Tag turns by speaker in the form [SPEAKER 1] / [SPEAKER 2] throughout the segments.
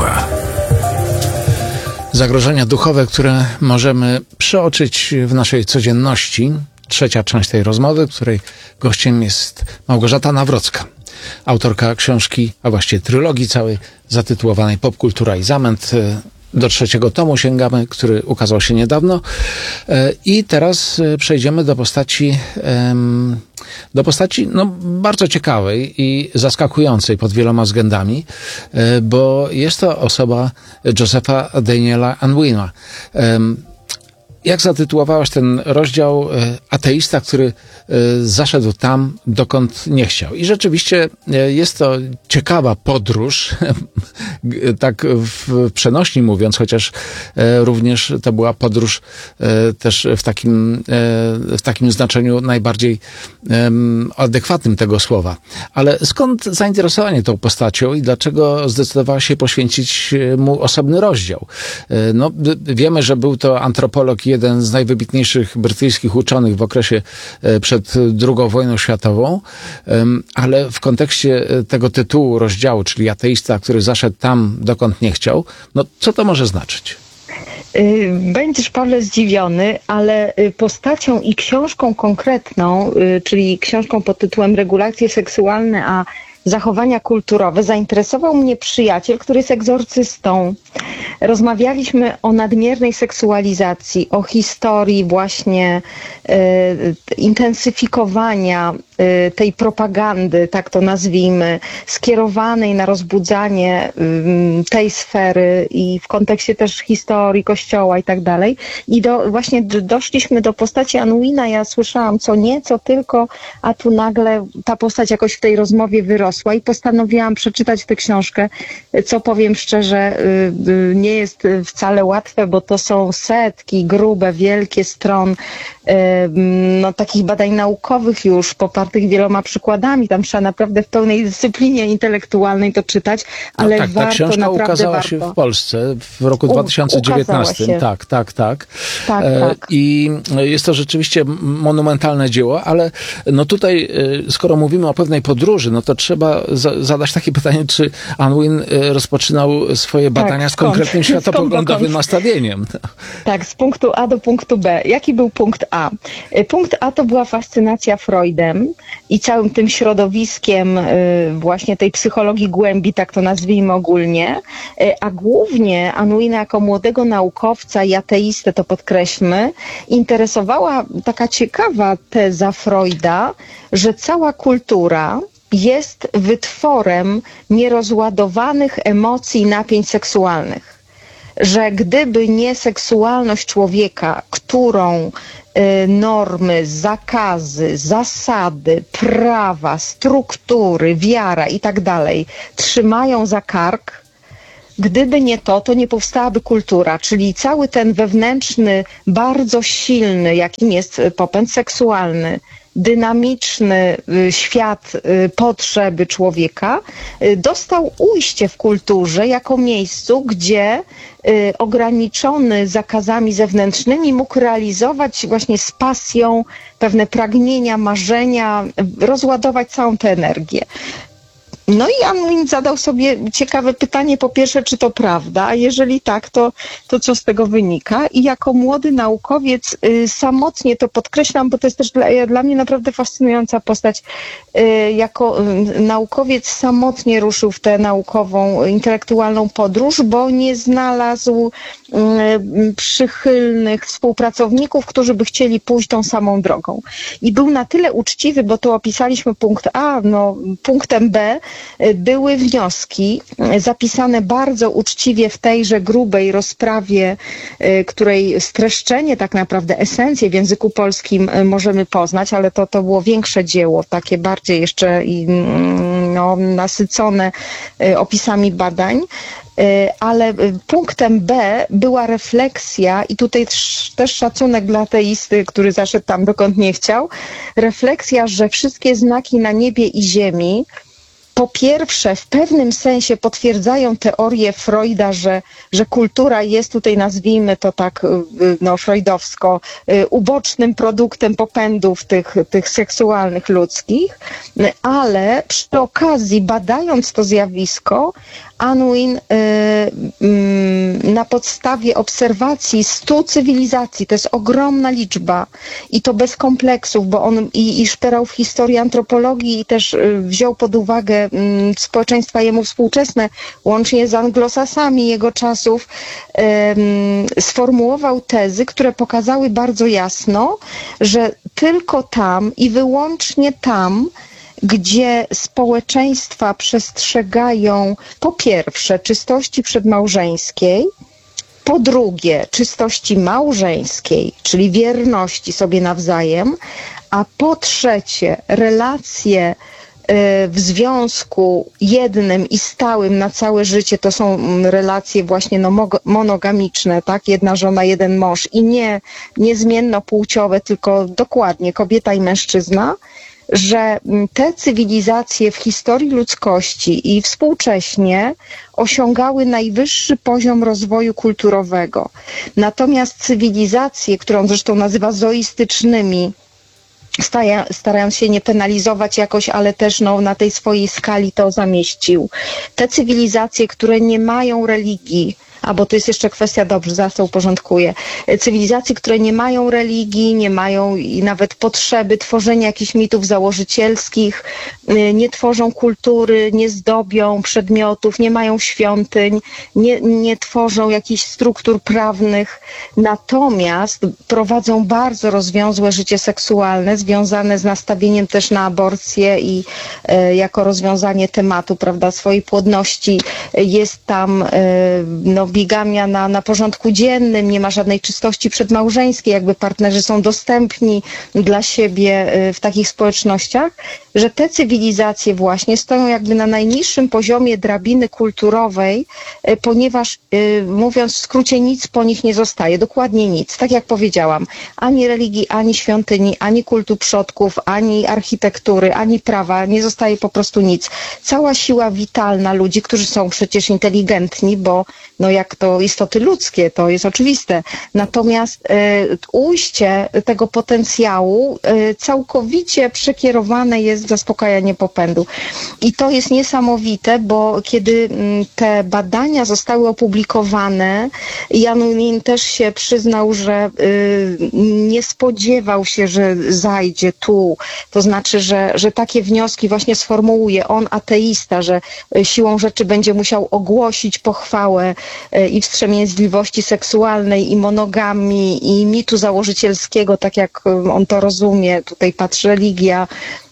[SPEAKER 1] duchowa.
[SPEAKER 2] Zagrożenia duchowe, które możemy przeoczyć w naszej codzienności. Trzecia część tej rozmowy, której gościem jest Małgorzata Nawrocka, autorka książki, a właściwie trylogii całej zatytułowanej Popkultura i zamęt. Do 3. tomu sięgamy, który ukazał się niedawno. I teraz przejdziemy do postaci bardzo ciekawej i zaskakującej pod wieloma względami, bo jest to osoba Josepha Daniela Unwina. Jak zatytułowałaś ten rozdział? Ateista, który zaszedł tam, dokąd nie chciał. I rzeczywiście jest to ciekawa podróż, tak w przenośni mówiąc, chociaż również to była podróż też w takim znaczeniu najbardziej adekwatnym tego słowa. Ale skąd zainteresowanie tą postacią i dlaczego zdecydowała się poświęcić mu osobny rozdział? No, wiemy, że był to antropolog, jeden z najwybitniejszych brytyjskich uczonych w okresie przed II wojną światową, ale w kontekście tego tytułu rozdziału, czyli ateista, który zaszedł tam, dokąd nie chciał, no co to może znaczyć?
[SPEAKER 3] Będziesz, Pawle, zdziwiony, ale postacią i książką konkretną, czyli książką pod tytułem Regulacje seksualne, a zachowania kulturowe, zainteresował mnie przyjaciel, który jest egzorcystą. Rozmawialiśmy o nadmiernej seksualizacji, o historii właśnie intensyfikowania tej propagandy, tak to nazwijmy, skierowanej na rozbudzanie tej sfery i w kontekście też historii Kościoła i tak dalej. I właśnie doszliśmy do postaci Unwina. Ja słyszałam co nie, co tylko, a tu nagle ta postać jakoś w tej rozmowie wyrosła i postanowiłam przeczytać tę książkę, co powiem szczerze, nie jest wcale łatwe, bo to są setki, grube, wielkie stron takich badań naukowych już, popartych wieloma przykładami. Tam trzeba naprawdę w pełnej dyscyplinie intelektualnej to czytać, ale
[SPEAKER 2] tak,
[SPEAKER 3] warto,
[SPEAKER 2] ta książka
[SPEAKER 3] naprawdę
[SPEAKER 2] ukazała
[SPEAKER 3] warto.
[SPEAKER 2] się w Polsce w roku 2019. Tak. I jest to rzeczywiście monumentalne dzieło, ale no tutaj, skoro mówimy o pewnej podróży, no to trzeba zadać takie pytanie, czy Unwin rozpoczynał swoje badania z konkretnym światopoglądowym nastawieniem.
[SPEAKER 3] Tak, z punktu A do punktu B. Jaki był punkt A? Punkt A to była fascynacja Freudem i całym tym środowiskiem właśnie tej psychologii głębi, tak to nazwijmy ogólnie, a głównie Unwina jako młodego naukowca i ateistę, to podkreślmy, interesowała taka ciekawa teza Freuda, że cała kultura jest wytworem nierozładowanych emocji i napięć seksualnych. Że gdyby nie seksualność człowieka, którą normy, zakazy, zasady, prawa, struktury, wiara i tak dalej trzymają za kark, gdyby nie to, to nie powstałaby kultura, czyli cały ten wewnętrzny, bardzo silny, jakim jest popęd seksualny, dynamiczny świat potrzeby człowieka dostał ujście w kulturze jako miejscu, gdzie ograniczony zakazami zewnętrznymi mógł realizować właśnie z pasją pewne pragnienia, marzenia, rozładować całą tę energię. No i Unwin zadał sobie ciekawe pytanie, po pierwsze, czy to prawda, a jeżeli tak, to co z tego wynika? I jako młody naukowiec samotnie, to podkreślam, bo to jest też dla mnie naprawdę fascynująca postać, jako naukowiec samotnie ruszył w tę naukową, intelektualną podróż, bo nie znalazł przychylnych współpracowników, którzy by chcieli pójść tą samą drogą. I był na tyle uczciwy, bo tu opisaliśmy punkt A, punktem B były wnioski zapisane bardzo uczciwie w tejże grubej rozprawie, której streszczenie, tak naprawdę esencję w języku polskim możemy poznać, ale to było większe dzieło, takie bardziej jeszcze nasycone opisami badań. Ale punktem B była refleksja i tutaj też szacunek dla ateisty, który zaszedł tam, dokąd nie chciał. Refleksja, że wszystkie znaki na niebie i ziemi po pierwsze w pewnym sensie potwierdzają teorię Freuda, że kultura jest tutaj, nazwijmy to tak freudowsko, ubocznym produktem popędów tych seksualnych ludzkich, ale przy okazji badając to zjawisko, Unwin na podstawie obserwacji 100 cywilizacji, to jest ogromna liczba i to bez kompleksów, bo on i szperał w historii antropologii i też wziął pod uwagę społeczeństwa jemu współczesne, łącznie z anglosasami jego czasów, sformułował tezy, które pokazały bardzo jasno, że tylko tam i wyłącznie tam, gdzie społeczeństwa przestrzegają po pierwsze czystości przedmałżeńskiej, po drugie czystości małżeńskiej, czyli wierności sobie nawzajem, a po trzecie relacje w związku jednym i stałym na całe życie, to są relacje właśnie monogamiczne, tak? Jedna żona, jeden mąż i nie niezmiennopłciowe, tylko dokładnie kobieta i mężczyzna, że te cywilizacje w historii ludzkości i współcześnie osiągały najwyższy poziom rozwoju kulturowego. Natomiast cywilizacje, które on zresztą nazywa zoistycznymi, starając się nie penalizować jakoś, ale też na tej swojej skali to zamieścił. Te cywilizacje, które nie mają religii, bo to jest jeszcze kwestia, dobrze, zaraz to uporządkuję. Cywilizacje, które nie mają religii, nie mają i nawet potrzeby tworzenia jakichś mitów założycielskich, nie tworzą kultury, nie zdobią przedmiotów, nie mają świątyń, nie tworzą jakichś struktur prawnych, natomiast prowadzą bardzo rozwiązłe życie seksualne, związane z nastawieniem też na aborcję i jako rozwiązanie tematu, prawda, swojej płodności jest tam bigamia na porządku dziennym, nie ma żadnej czystości przedmałżeńskiej, jakby partnerzy są dostępni dla siebie w takich społecznościach, że te cywilizacje właśnie stoją jakby na najniższym poziomie drabiny kulturowej, ponieważ mówiąc w skrócie nic po nich nie zostaje, dokładnie nic. Tak jak powiedziałam, ani religii, ani świątyni, ani kultu przodków, ani architektury, ani prawa, nie zostaje po prostu nic. Cała siła witalna ludzi, którzy są przecież inteligentni, bo jak to istoty ludzkie, to jest oczywiste. Natomiast ujście tego potencjału całkowicie przekierowane jest w zaspokajanie popędu. I to jest niesamowite, bo kiedy te badania zostały opublikowane, Jan Win też się przyznał, że nie spodziewał się, że zajdzie tu. To znaczy, że takie wnioski właśnie sformułuje on, ateista, że siłą rzeczy będzie musiał ogłosić pochwałę i wstrzemięźliwości seksualnej, i monogamii, i mitu założycielskiego, tak jak on to rozumie, tutaj patrzy religia,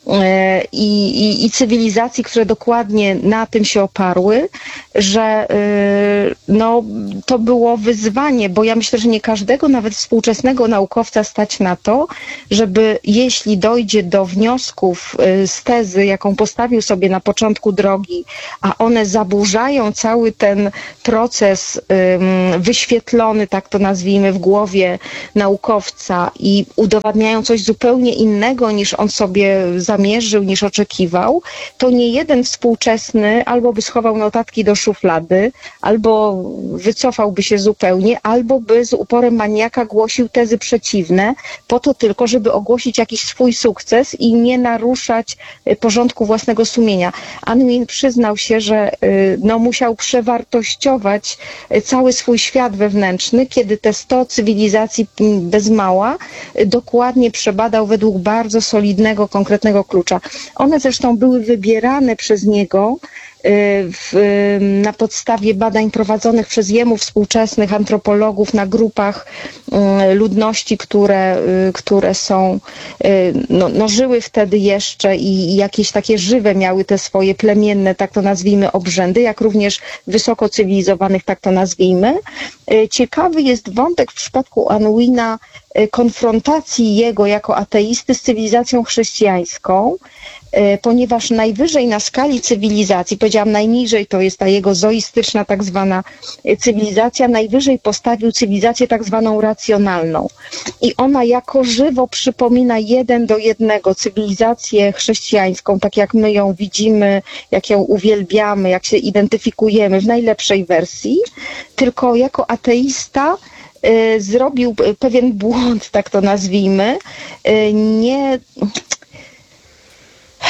[SPEAKER 3] i cywilizacji, które dokładnie na tym się oparły, że to było wyzwanie, bo ja myślę, że nie każdego, nawet współczesnego naukowca stać na to, żeby jeśli dojdzie do wniosków z tezy, jaką postawił sobie na początku drogi, a one zaburzają cały ten proces wyświetlony, tak to nazwijmy, w głowie naukowca i udowadniają coś zupełnie innego, niż on sobie zamierzył, niż oczekiwał, to nie jeden współczesny albo by schował notatki do szuflady, albo wycofałby się zupełnie, albo by z uporem maniaka głosił tezy przeciwne, po to tylko, żeby ogłosić jakiś swój sukces i nie naruszać porządku własnego sumienia. Unwin przyznał się, że musiał przewartościować cały swój świat wewnętrzny, kiedy te 100 cywilizacji bez mała dokładnie przebadał według bardzo solidnego, konkretnego klucza. One zresztą były wybierane przez niego na podstawie badań prowadzonych przez jemu współczesnych antropologów na grupach ludności, które są, żyły wtedy jeszcze i jakieś takie żywe miały te swoje plemienne, tak to nazwijmy, obrzędy, jak również wysoko cywilizowanych, tak to nazwijmy. Ciekawy jest wątek w przypadku Unwina konfrontacji jego jako ateisty z cywilizacją chrześcijańską, ponieważ najwyżej na skali cywilizacji, powiedziałam najniżej, to jest ta jego zoistyczna tak zwana cywilizacja, najwyżej postawił cywilizację tak zwaną racjonalną. I ona jako żywo przypomina 1:1 cywilizację chrześcijańską, tak jak my ją widzimy, jak ją uwielbiamy, jak się identyfikujemy w najlepszej wersji, tylko jako ateista zrobił pewien błąd, tak to nazwijmy,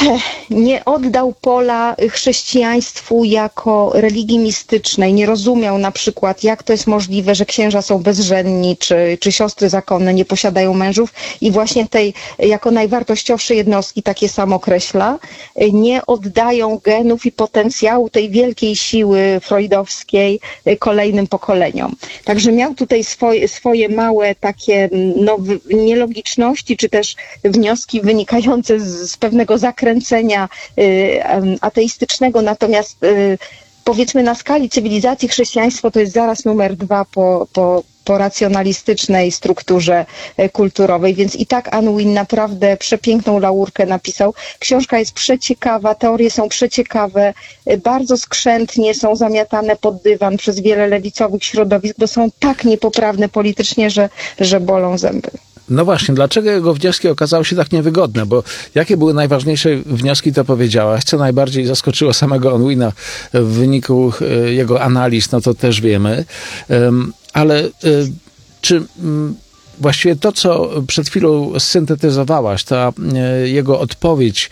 [SPEAKER 3] Nie oddał pola chrześcijaństwu jako religii mistycznej. Nie rozumiał na przykład, jak to jest możliwe, że księża są bezżenni, czy siostry zakonne nie posiadają mężów i właśnie tej jako najwartościowsze jednostki, takie sam określa, nie oddają genów i potencjału tej wielkiej siły freudowskiej kolejnym pokoleniom. Także miał tutaj swoje małe takie nielogiczności, czy też wnioski wynikające z pewnego zakręcenia ateistycznego, natomiast powiedzmy na skali cywilizacji chrześcijaństwo to jest zaraz numer 2 po racjonalistycznej strukturze kulturowej, więc i tak Unwin naprawdę przepiękną laurkę napisał. Książka jest przeciekawa, teorie są przeciekawe, bardzo skrzętnie są zamiatane pod dywan przez wiele lewicowych środowisk, bo są tak niepoprawne politycznie, że bolą zęby.
[SPEAKER 2] No właśnie, dlaczego jego wnioski okazały się tak niewygodne? Bo jakie były najważniejsze wnioski, to powiedziałaś. Co najbardziej zaskoczyło samego Unwina w wyniku jego analiz, no to też wiemy. Ale czy właściwie to, co przed chwilą syntetyzowałaś, ta jego odpowiedź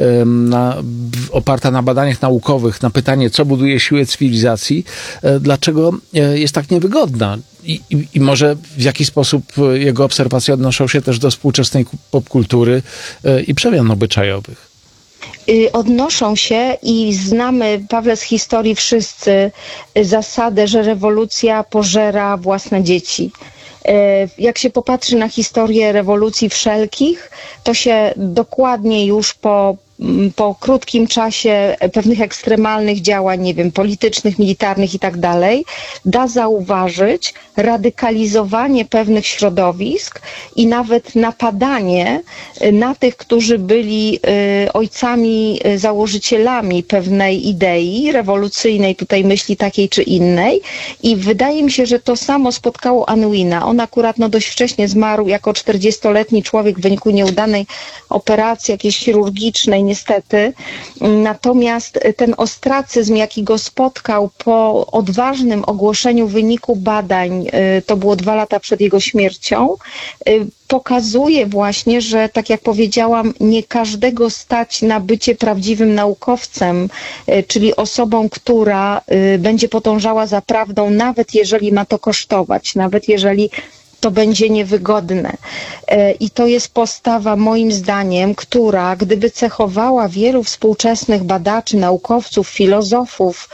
[SPEAKER 2] oparta na badaniach naukowych, na pytanie, co buduje siłę cywilizacji, dlaczego jest tak niewygodna? I może w jaki sposób jego obserwacje odnoszą się też do współczesnej popkultury i przemian obyczajowych?
[SPEAKER 3] Odnoszą się i znamy, Pawle, z historii wszyscy zasadę, że rewolucja pożera własne dzieci. Jak się popatrzy na historię rewolucji wszelkich, to się dokładnie już po krótkim czasie pewnych ekstremalnych działań, nie wiem, politycznych, militarnych i tak dalej, da zauważyć radykalizowanie pewnych środowisk i nawet napadanie na tych, którzy byli ojcami, założycielami pewnej idei rewolucyjnej, tutaj myśli takiej czy innej. I wydaje mi się, że to samo spotkało Unwina. On akurat dość wcześnie zmarł jako 40-letni człowiek w wyniku nieudanej operacji jakiejś chirurgicznej, niestety. Natomiast ten ostracyzm, jaki go spotkał po odważnym ogłoszeniu wyniku badań, to było 2 lata przed jego śmiercią, pokazuje właśnie, że tak jak powiedziałam, nie każdego stać na bycie prawdziwym naukowcem, czyli osobą, która będzie podążała za prawdą, nawet jeżeli ma to kosztować, nawet jeżeli to będzie niewygodne. I to jest postawa, moim zdaniem, która gdyby cechowała wielu współczesnych badaczy, naukowców, filozofów,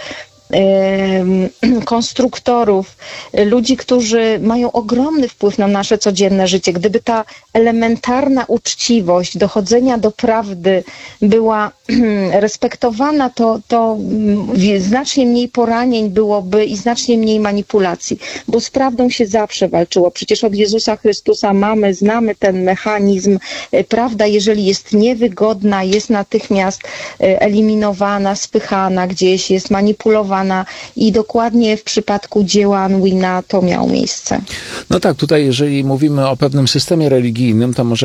[SPEAKER 3] konstruktorów, ludzi, którzy mają ogromny wpływ na nasze codzienne życie. Gdyby ta elementarna uczciwość dochodzenia do prawdy była respektowana, to znacznie mniej poranień byłoby i znacznie mniej manipulacji, bo z prawdą się zawsze walczyło. Przecież od Jezusa Chrystusa znamy ten mechanizm. Prawda, jeżeli jest niewygodna, jest natychmiast eliminowana, spychana gdzieś, jest manipulowana i dokładnie w przypadku dzieła Unwina to miało miejsce.
[SPEAKER 2] No tak, tutaj jeżeli mówimy o pewnym systemie religijnym, to może